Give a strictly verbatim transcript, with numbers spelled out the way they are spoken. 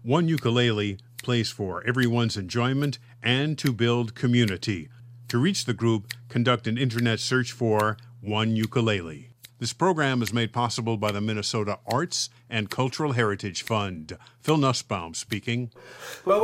One Ukulele plays for everyone's enjoyment and to build community. To reach the group, conduct an internet search for One Ukulele. This program is made possible by the Minnesota Arts and Cultural Heritage Fund. Phil Nussbaum speaking. Well,